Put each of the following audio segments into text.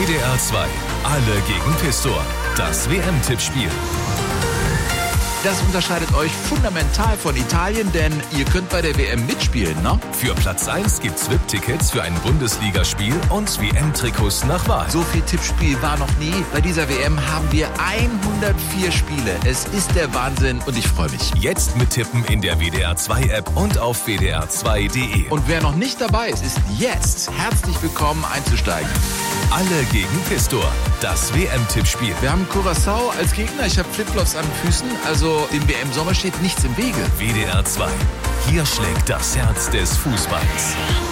WDR 2, alle gegen Pistor. Das WM-Tippspiel. Das unterscheidet euch fundamental von Italien, denn ihr könnt bei der WM mitspielen, ne? Für Platz 1 gibt's VIP-Tickets für ein Bundesligaspiel und WM-Trikots nach Wahl. So viel Tippspiel war noch nie. Bei dieser WM haben wir 104 Spiele. Es ist der Wahnsinn und ich freue mich. Jetzt mittippen in der WDR 2 App und auf wdr2.de. Und wer noch nicht dabei ist, ist jetzt herzlich willkommen einzusteigen. Alle gegen Pistor. Das WM-Tippspiel. Wir haben Curaçao als Gegner. Ich habe Flipflops an den Füßen, also dem WM-Sommer steht nichts im Wege. WDR 2. Hier schlägt das Herz des Fußballs.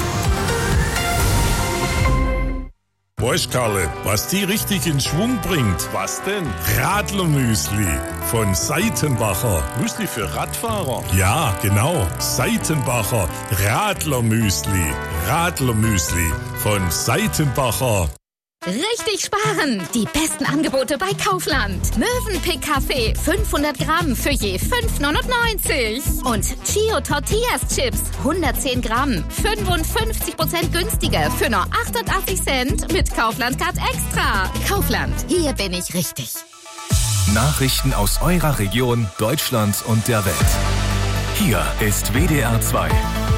Weißt Karle, was die richtig in Schwung bringt? Was denn? Radlermüsli von Seitenbacher. Müsli für Radfahrer? Ja, genau. Seitenbacher Radlermüsli. Radlermüsli von Seitenbacher. Richtig sparen! Die besten Angebote bei Kaufland. Mövenpick Kaffee 500 Gramm für je 5,99. Und Chio Tortillas Chips 110 Gramm 55% günstiger für nur 88 Cent mit Kaufland Card Extra. Kaufland, hier bin ich richtig. Nachrichten aus eurer Region, Deutschland und der Welt. Hier ist WDR 2.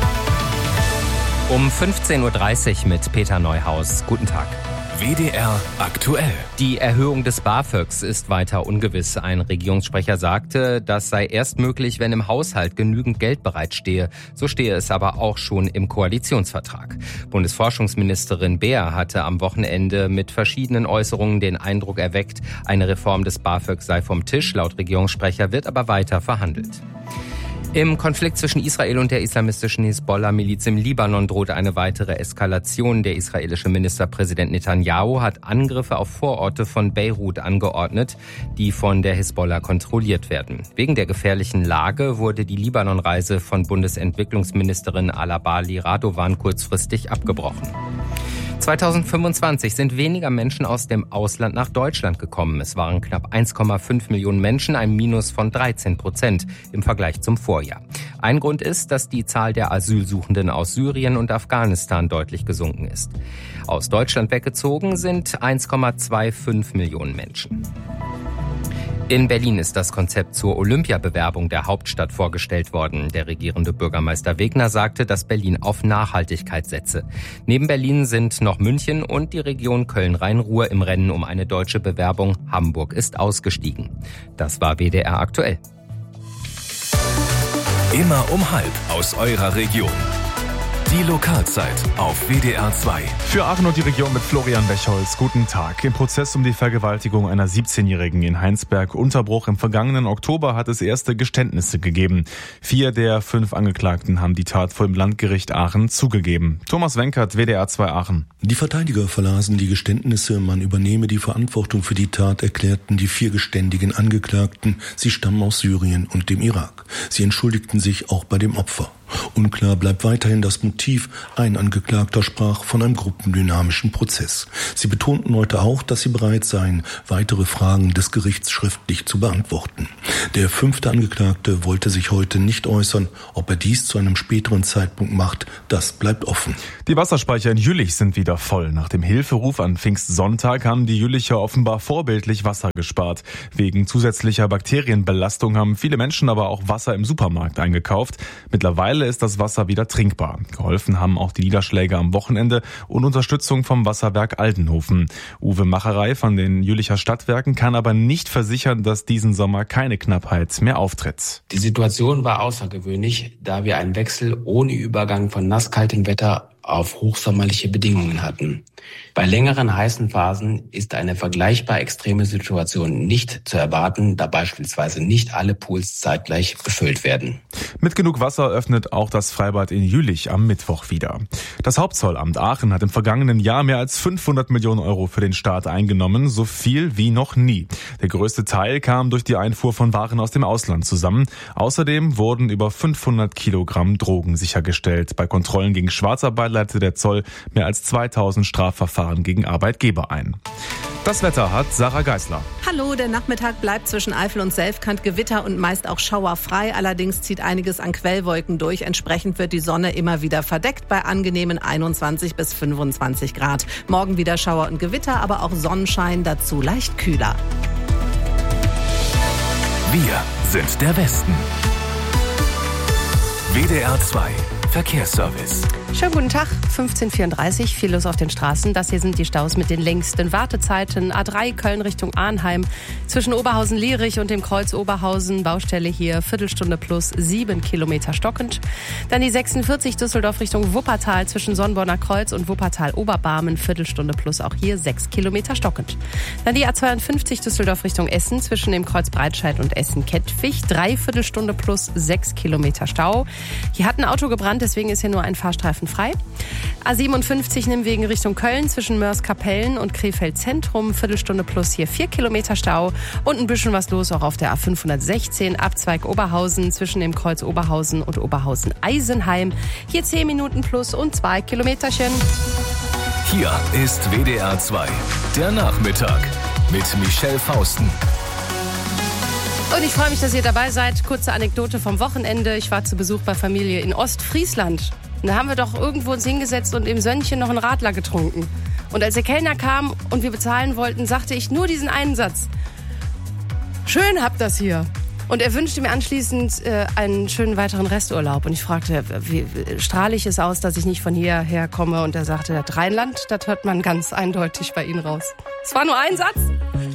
Um 15.30 Uhr mit Peter Neuhaus. Guten Tag. WDR aktuell. Die Erhöhung des BAföGs ist weiter ungewiss. Ein Regierungssprecher sagte, das sei erst möglich, wenn im Haushalt genügend Geld bereitstehe. So stehe es aber auch schon im Koalitionsvertrag. Bundesforschungsministerin Beer hatte am Wochenende mit verschiedenen Äußerungen den Eindruck erweckt, eine Reform des BAföG sei vom Tisch. Laut Regierungssprecher wird aber weiter verhandelt. Im Konflikt zwischen Israel und der islamistischen Hisbollah-Miliz im Libanon droht eine weitere Eskalation. Der israelische Ministerpräsident Netanyahu hat Angriffe auf Vororte von Beirut angeordnet, die von der Hisbollah kontrolliert werden. Wegen der gefährlichen Lage wurde die Libanon-Reise von Bundesentwicklungsministerin Alabali Radovan kurzfristig abgebrochen. 2025 sind weniger Menschen aus dem Ausland nach Deutschland gekommen. Es waren knapp 1,5 Millionen Menschen, ein Minus von 13% im Vergleich zum Vorjahr. Ein Grund ist, dass die Zahl der Asylsuchenden aus Syrien und Afghanistan deutlich gesunken ist. Aus Deutschland weggezogen sind 1,25 Millionen Menschen. In Berlin ist das Konzept zur Olympiabewerbung der Hauptstadt vorgestellt worden. Der regierende Bürgermeister Wegner sagte, dass Berlin auf Nachhaltigkeit setze. Neben Berlin sind noch München und die Region Köln-Rhein-Ruhr im Rennen um eine deutsche Bewerbung. Hamburg ist ausgestiegen. Das war WDR aktuell. Immer um 12:30 aus eurer Region. Die Lokalzeit auf WDR 2. Für Aachen und die Region mit Florian Wechholz. Guten Tag. Im Prozess um die Vergewaltigung einer 17-Jährigen in Heinsberg-Unterbruch im vergangenen Oktober hat es erste Geständnisse gegeben. 4 der 5 Angeklagten haben die Tat vor dem Landgericht Aachen zugegeben. Thomas Wenkert, WDR 2 Aachen. Die Verteidiger verlasen die Geständnisse, man übernehme die Verantwortung für die Tat, erklärten die 4 geständigen Angeklagten. Sie stammen aus Syrien und dem Irak. Sie entschuldigten sich auch bei dem Opfer. Unklar bleibt weiterhin das Motiv. Ein Angeklagter sprach von einem gruppendynamischen Prozess. Sie betonten heute auch, dass sie bereit seien, weitere Fragen des Gerichts schriftlich zu beantworten. Der 5. Angeklagte wollte sich heute nicht äußern. Ob er dies zu einem späteren Zeitpunkt macht, das bleibt offen. Die Wasserspeicher in Jülich sind wieder voll. Nach dem Hilferuf an Pfingstsonntag haben die Jülicher offenbar vorbildlich Wasser gespart. Wegen zusätzlicher Bakterienbelastung haben viele Menschen aber auch Wasser im Supermarkt eingekauft. Mittlerweile ist das Wasser wieder trinkbar. Geholfen haben auch die Niederschläge am Wochenende und Unterstützung vom Wasserwerk Aldenhofen. Uwe Macherei von den Jülicher Stadtwerken kann aber nicht versichern, dass diesen Sommer keine Knappheit mehr auftritt. Die Situation war außergewöhnlich, da wir einen Wechsel ohne Übergang von nasskaltem Wetter auf hochsommerliche Bedingungen hatten. Bei längeren heißen Phasen ist eine vergleichbar extreme Situation nicht zu erwarten, da beispielsweise nicht alle Pools zeitgleich befüllt werden. Mit genug Wasser öffnet auch das Freibad in Jülich am Mittwoch wieder. Das Hauptzollamt Aachen hat im vergangenen Jahr mehr als 500 Millionen Euro für den Staat eingenommen, so viel wie noch nie. Der größte Teil kam durch die Einfuhr von Waren aus dem Ausland zusammen. Außerdem wurden über 500 Kilogramm Drogen sichergestellt. Bei Kontrollen gegen Schwarzarbeit leitete der Zoll mehr als 2000 Strafverfahren gegen Arbeitgeber ein. Das Wetter hat Sarah Geisler. Hallo, der Nachmittag bleibt zwischen Eifel und Selfkant Gewitter und meist auch schauerfrei. Allerdings zieht einiges an Quellwolken durch. Entsprechend wird die Sonne immer wieder verdeckt bei angenehmen 21 bis 25 Grad. Morgen wieder Schauer und Gewitter, aber auch Sonnenschein, dazu leicht kühler. Wir sind der Westen. WDR 2 Verkehrsservice. Schönen guten Tag, 15:34, viel los auf den Straßen. Das hier sind die Staus mit den längsten Wartezeiten. A3 Köln Richtung Arnheim, zwischen Oberhausen-Lierich und dem Kreuz Oberhausen. Baustelle hier, Viertelstunde plus 7 Kilometer stockend. Dann die 46 Düsseldorf Richtung Wuppertal, zwischen Sonnborner Kreuz und Wuppertal-Oberbarmen. Viertelstunde plus auch hier 6 Kilometer stockend. Dann die A52 Düsseldorf Richtung Essen, zwischen dem Kreuz Breitscheid und Essen-Kettwig. 3/4 Stunde plus 6 Kilometer Stau. Hier hat ein Auto gebrannt, deswegen ist hier nur ein Fahrstreifen frei. A57 Nimmwegen Richtung Köln, zwischen Mörs-Kapellen und Krefeld Zentrum. Viertelstunde plus hier 4 Kilometer Stau. Und ein bisschen was los auch auf der A516 Abzweig Oberhausen, zwischen dem Kreuz Oberhausen und Oberhausen-Eisenheim. Hier 10 Minuten plus und 2 Kilometerchen. Hier ist WDR 2, der Nachmittag mit Michelle Fausten. Und ich freue mich, dass ihr dabei seid. Kurze Anekdote vom Wochenende. Ich war zu Besuch bei Familie in Ostfriesland. Und da haben wir doch irgendwo uns hingesetzt und im Sönnchen noch einen Radler getrunken. Und als der Kellner kam und wir bezahlen wollten, sagte ich nur diesen einen Satz. Schön habt das hier. Und er wünschte mir anschließend einen schönen weiteren Resturlaub. Und ich fragte, wie strahle ich es aus, dass ich nicht von hierher komme? Und er sagte, das Rheinland, das hört man ganz eindeutig bei Ihnen raus. Es war nur ein Satz.